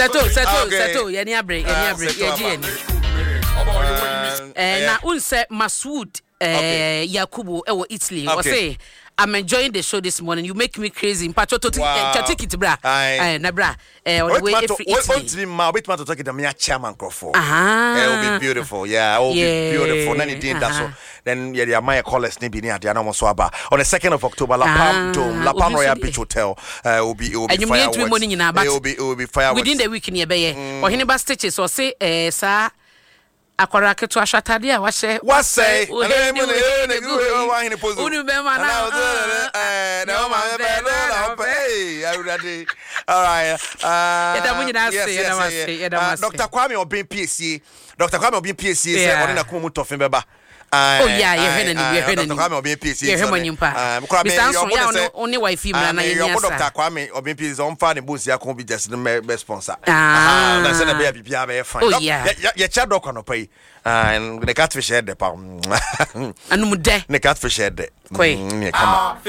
Settle. Yeni abre. Na unse Masoud Yakubu ewo Italy. Say I'm enjoying the show this morning. You make me crazy. Mpacho to take it bra. Na bra. On the way every Italy. Wait to talk it to me a chairman crofo. It will be beautiful. Yeah, it will be beautiful. Then it did that so. Then yeah, my callers nibi ni adia na mo so aba. On the 2nd of October, La Palm Royal Beach Hotel will be fireworks. It will be fireworks. Within the week ni ebe ye. Or hiniba stitches or say sa akwara ketu ashatade a wase unu be ma na all right Dr. Kwame Obin PSC say oni na komu tofin beba oh yeah Dr. Kwame Obin PSC ye hwe nyimpa only wife na na ya Dr. Kwame Obin PSC on fa ne boss ya kon bi just me sponsor na say na be bibia be fine ya cha doc no pay and the catfish head the palm anu mu de the catfish head koi